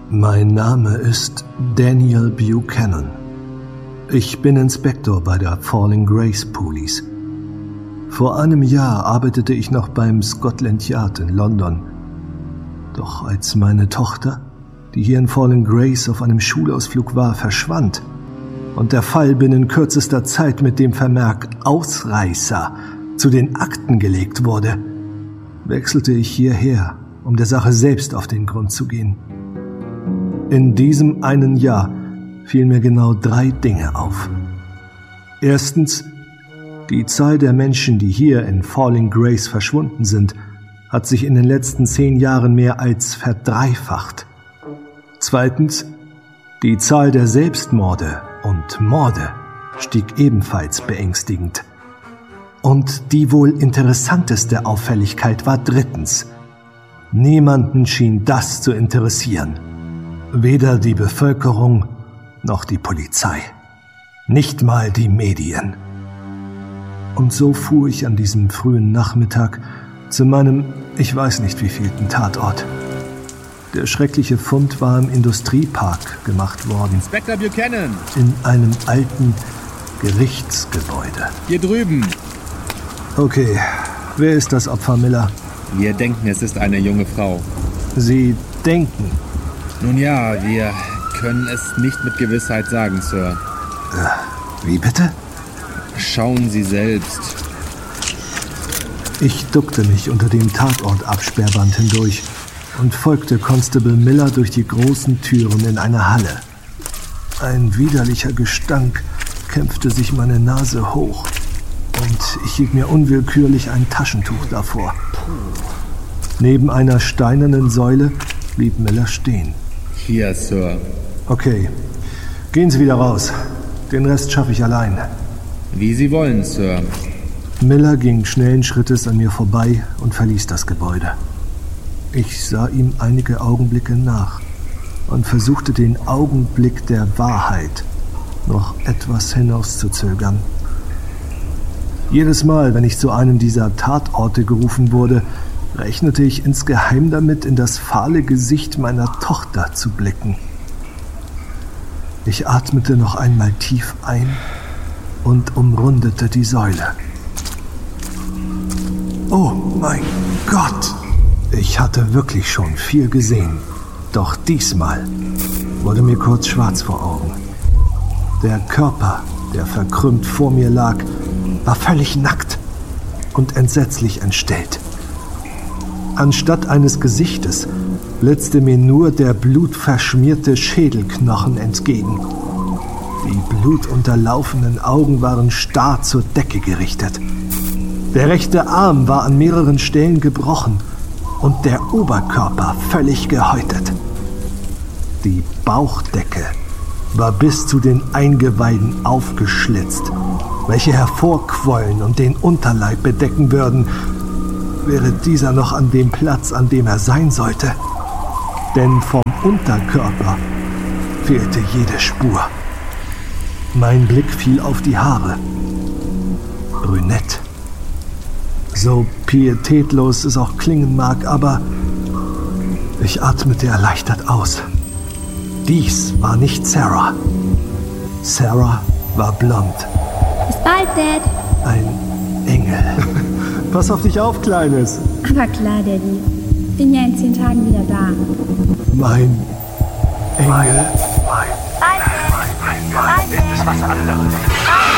Mein Name ist Daniel Buchanan. Ich bin Inspektor bei der Falling Grace Police. Vor einem Jahr arbeitete ich noch beim Scotland Yard in London. Doch als meine Tochter, die hier in Falling Grace auf einem Schulausflug war, verschwand und der Fall binnen kürzester Zeit mit dem Vermerk Ausreißer zu den Akten gelegt wurde, wechselte ich hierher, um der Sache selbst auf den Grund zu gehen. In diesem einen Jahr fielen mir genau 3 Dinge auf. Erstens, die Zahl der Menschen, die hier in Falling Grace verschwunden sind, hat sich in den letzten 10 Jahren mehr als verdreifacht. Zweitens, die Zahl der Selbstmorde und Morde stieg ebenfalls beängstigend. Und die wohl interessanteste Auffälligkeit war drittens: Niemanden schien das zu interessieren. Weder die Bevölkerung noch die Polizei. Nicht mal die Medien. Und so fuhr ich an diesem frühen Nachmittag zu meinem, ich weiß nicht wievielten Tatort. Der schreckliche Fund war im Industriepark gemacht worden. Inspektor Buchanan! In einem alten Gerichtsgebäude. Hier drüben. Okay, wer ist das Opfer, Miller? Wir denken, es ist eine junge Frau. Sie denken? Nun ja, wir können es nicht mit Gewissheit sagen, Sir. Wie bitte? Schauen Sie selbst. Ich duckte mich unter dem Tatortabsperrband hindurch und folgte Constable Miller durch die großen Türen in eine Halle. Ein widerlicher Gestank kämpfte sich meine Nase hoch und ich hielt mir unwillkürlich ein Taschentuch davor. Neben einer steinernen Säule blieb Miller stehen. Hier, Sir. Okay, gehen Sie wieder raus. Den Rest schaffe ich allein. Wie Sie wollen, Sir. Miller ging schnellen Schrittes an mir vorbei und verließ das Gebäude. Ich sah ihm einige Augenblicke nach und versuchte den Augenblick der Wahrheit noch etwas hinauszuzögern. Jedes Mal, wenn ich zu einem dieser Tatorte gerufen wurde, rechnete ich insgeheim damit, in das fahle Gesicht meiner Tochter zu blicken. Ich atmete noch einmal tief ein und umrundete die Säule. Oh mein Gott! Ich hatte wirklich schon viel gesehen, doch diesmal wurde mir kurz schwarz vor Augen. Der Körper, der verkrümmt vor mir lag, war völlig nackt und entsetzlich entstellt. Anstatt eines Gesichtes blitzte mir nur der blutverschmierte Schädelknochen entgegen. Die blutunterlaufenen Augen waren starr zur Decke gerichtet. Der rechte Arm war an mehreren Stellen gebrochen und der Oberkörper völlig gehäutet. Die Bauchdecke war bis zu den Eingeweiden aufgeschlitzt, welche hervorquollen und den Unterleib bedecken würden, wäre dieser noch an dem Platz, an dem er sein sollte. Denn vom Unterkörper fehlte jede Spur. Mein Blick fiel auf die Haare. Brünett. So pietätlos es auch klingen mag, aber ich atmete erleichtert aus. Dies war nicht Sarah. Sarah war blond. Bis bald, Dad. Ein Engel. Pass auf dich auf, Kleines. Aber klar, Daddy. Bin ja in 10 Tagen wieder da. Mein Engel. Bye, Dad. Bye, Dad. Das ist was anderes.